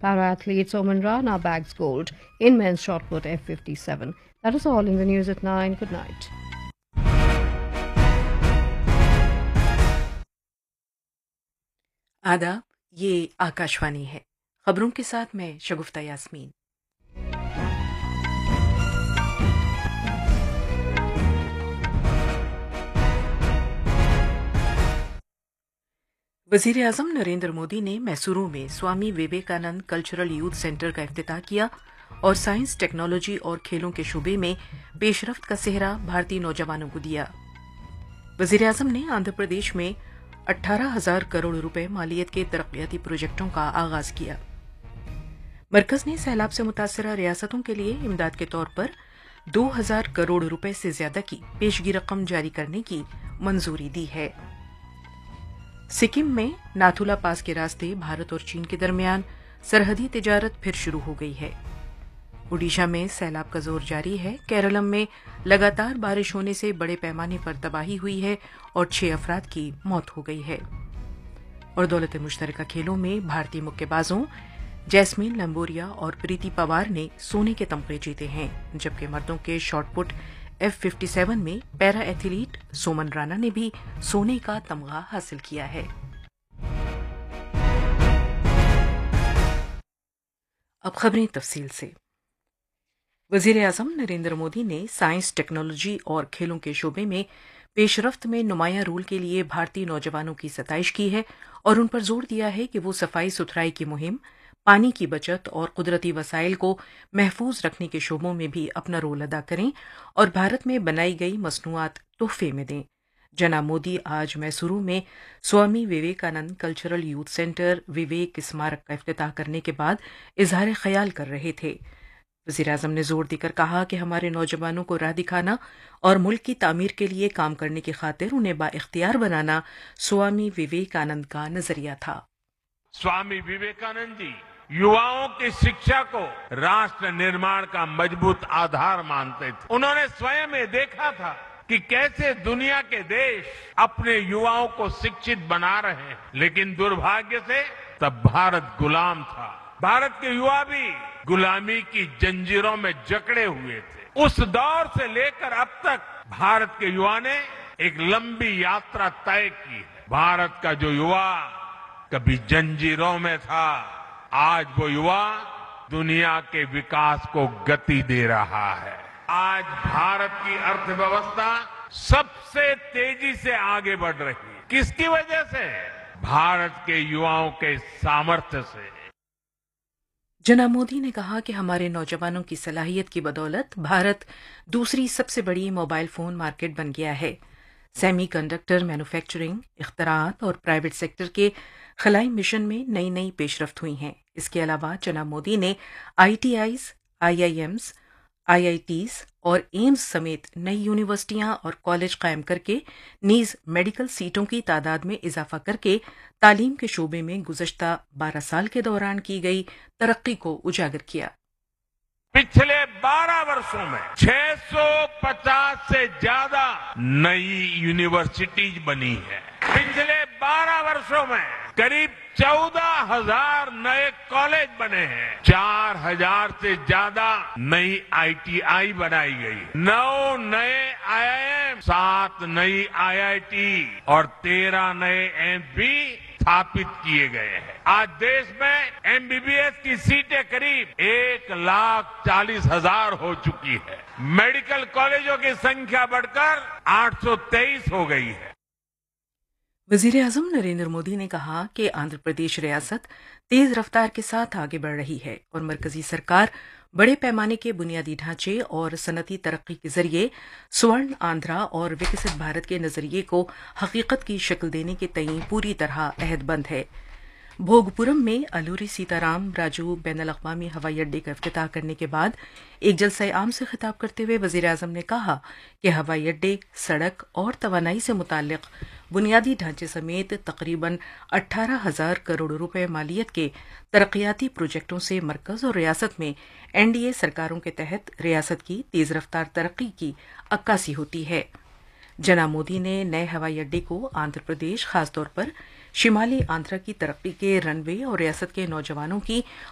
Para-athlete Soman Rana bags gold in men's shot put F57. That is all in the news at 9. Good night. आदाब, ये आकाशवाणी है। खबरों के साथ मैं शगुफ्ता यास्मीन। वजीर आजम नरेंद्र मोदी ने मैसूरू में Swami Vivekananda cultural youth centre का इफ्तिताह किया और साइंस, टेक्नोलॉजी और खेलों के शोबे में पेशरफ्त का सेहरा भारतीय नौजवानों को दिया। वजीर आजम ने आंध्र प्रदेश में 18,000 करोड़ रुपए मालियत के तरक्याती प्रोजेक्टों का आगाज किया। मरकज ने सैलाब से मुतासरा रियासतों के लिए इमदाद के तौर पर 2,000 करोड़ रुपए से ज्यादा की पेशगी रकम जारी करने की मंजूरी दी है। सिक्किम में नाथुला पास के रास्ते भारत और चीन के दरमियान सरहदी तिजारत फिर शुरू हो गई है। ओडिशा में सैलाब का जोर जारी है। केरलम में लगातार बारिश होने से बड़े पैमाने पर तबाही हुई है और 6 अफराद की मौत हो गई है। और दौलत मुश्तरका खेलों में भारतीय मुक्केबाजों जैस्मीन लंबोरिया और प्रीति पवार ने सोने के तमगे जीते हैं, जबकि मर्दों के शॉटपुट F57 में पैरा एथलीट सोमन राणा ने भी सोने का तमगा हासिल किया है। अब खबरें तफसील से। वजीर आजम नरेंद्र मोदी ने साइंस, टेक्नोलॉजी और खेलों के शोबे में पेशरफ्त में नुमायां रोल के लिए भारतीय नौजवानों की सताइश की है और उन पर जोर दिया है कि वो सफाई सुथराई की मुहिम, पानी की बचत और कुदरती वसाइल को महफूज रखने के शोबों में भी अपना रोल अदा करें और भारत में बनाई गई मसनूआत तोहफे में दें। जनाब मोदी आज मैसूरू में Swami Vivekananda cultural youth centre विवेक स्मारक का इफ्तिताह करने के बाद इजहार ख्याल कर रहे थे। वज़ीर आज़म ने जोर देकर कहा कि हमारे नौजवानों को राह दिखाना और मुल्क की तामीर के लिए काम करने की खातिर उन्हें बाइख्तियार बनाना स्वामी विवेकानंद का नजरिया था। स्वामी विवेकानंद जी युवाओं की शिक्षा को राष्ट्र निर्माण का मजबूत आधार मानते थे। उन्होंने स्वयं ये देखा था कि कैसे दुनिया के देश अपने युवाओं को शिक्षित बना रहे हैं, लेकिन दुर्भाग्य से तब भारत गुलाम था। भारत के युवा भी गुलामी की जंजीरों में जकड़े हुए थे। उस दौर से लेकर अब तक भारत के युवा ने एक लंबी यात्रा तय की है। भारत का जो युवा कभी जंजीरों में था, आज वो युवा दुनिया के विकास को गति दे रहा है। आज भारत की अर्थव्यवस्था सबसे तेजी से आगे बढ़ रही है। किसकी वजह से? भारत के युवाओं के सामर्थ्य से। जनाब मोदी ने कहा कि हमारे नौजवानों की सलाहियत की बदौलत भारत दूसरी सबसे बड़ी मोबाइल फोन मार्केट बन गया है। सेमी कंडक्टर मैन्युफैक्चरिंग, इख्तरात और प्राइवेट सेक्टर के खलाई मिशन में नई नई पेशरफ्त हुई हैं। इसके अलावा जनाब मोदी ने ITIs, IIMs, IITs और एम्स समेत नई यूनिवर्सिटियां और कॉलेज कायम करके नीज मेडिकल सीटों की तादाद में इजाफा करके तालीम के शोबे में गुज़श्ता 12 साल के दौरान की गई तरक्की को उजागर किया। पिछले 12 वर्षों में 650 से ज्यादा नई यूनिवर्सिटीज बनी है। पिछले 12 वर्षों में करीब 14,000 नए कॉलेज बने हैं। 4,000 से ज्यादा नई ITI बनाई गई, 9 नए IIM, 7 नई IIT और 13 नए एम्स भी स्थापित किए गए हैं। आज देश में MBBS की सीटें करीब 1,40,000 हो चुकी है। मेडिकल कॉलेजों की संख्या बढ़कर 823 हो गई है। वजीर आजम नरेंद्र मोदी ने कहा कि आंध्र प्रदेश रियासत तेज रफ्तार के साथ आगे बढ़ रही है और मरकजी सरकार बड़े पैमाने के बुनियादी ढांचे और सनती तरक्की के जरिए स्वर्ण आंध्रा और विकसित भारत के नजरिए को हकीकत की शक्ल देने के तईं पूरी तरह अहदबंद है। भोगपुरम में अलूरी सीताराम राजू बैनुल अक़वामी हवाई अड्डे का इफ्तिताह करने के बाद एक जलसा आम से खिताब करते हुए वज़ीर आज़म ने कहा कि हवाई अड्डे, सड़क और तवानाई से मुताल्लिक बुनियादी ढांचे समेत तकरीबन 18,000 करोड़ रुपए मालियत के तरक्याती प्रोजेक्टों से मरकज और रियासत में NDA सरकारों के तहत रियासत की तेज रफ्तार तरक्की की अक्कासी होती है। जनाब मोदी ने नए हवाई अड्डे को आंध्र प्रदेश, खासतौर पर शिमाली आंध्रा की तरक्की के रनवे और रियासत के नौजवानों की